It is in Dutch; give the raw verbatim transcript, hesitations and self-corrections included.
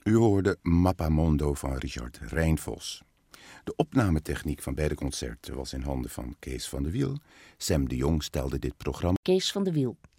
U hoorde Mappamondo van Richard Rijnvos. De opnametechniek van beide concerten was in handen van Kees van de Wiel. Sam de Jong stelde dit programma. Kees van de Wiel.